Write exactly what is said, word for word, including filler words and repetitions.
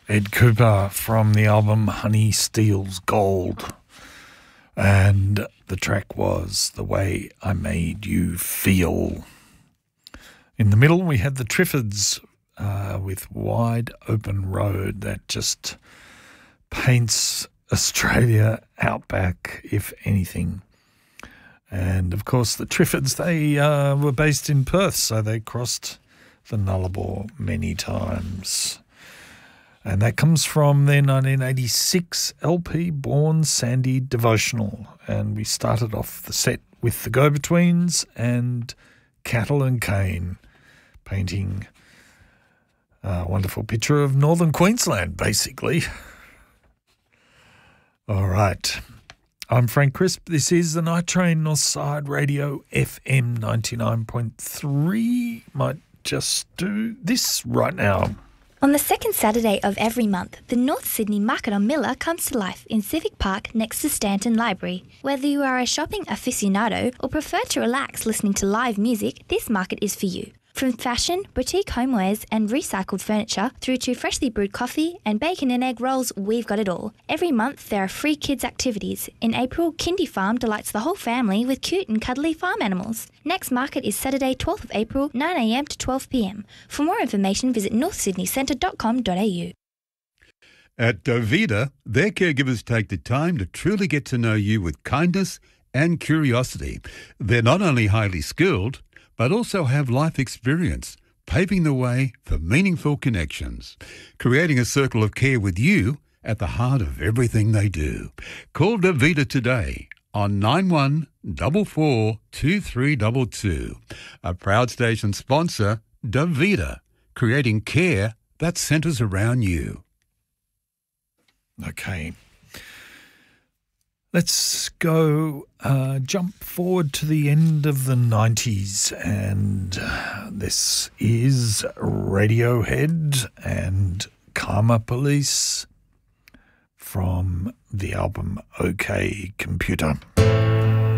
Ed Cooper from the album Honey Steals Gold. And the track was The Way I Made You Feel. In the middle, we had the Triffids uh, with Wide Open Road. That just paints Australia outback, if anything. And, of course, the Triffids, they uh, were based in Perth, so they crossed the Nullarbor many times. And that comes from their nineteen eighty-six L P, Born Sandy Devotional. And we started off the set with the Go-Betweens and Cattle and Cane, painting a wonderful picture of northern Queensland, basically. All right. I'm Frank Crisp. This is the Night Train, Northside Radio, F M ninety-nine point three. Might just do this right now. On the second Saturday of every month, the North Sydney Market on Miller comes to life in Civic Park next to Stanton Library. Whether you are a shopping aficionado or prefer to relax listening to live music, this market is for you. From fashion, boutique homewares and recycled furniture through to freshly brewed coffee and bacon and egg rolls, we've got it all. Every month there are free kids activities. In April, Kindy Farm delights the whole family with cute and cuddly farm animals. Next market is Saturday twelfth of April, nine a m to twelve p m. For more information visit north sydney centre dot com dot a u. At Dovida, their caregivers take the time to truly get to know you with kindness and curiosity. They're not only highly skilled, but also have life experience, paving the way for meaningful connections, creating a circle of care with you at the heart of everything they do. Call Davida today on nine one four four two three two two. A proud station sponsor, Davida, creating care that centres around you. Okay. Let's go uh, jump forward to the end of the nineties, and uh, this is Radiohead and Karma Police from the album OK Computer.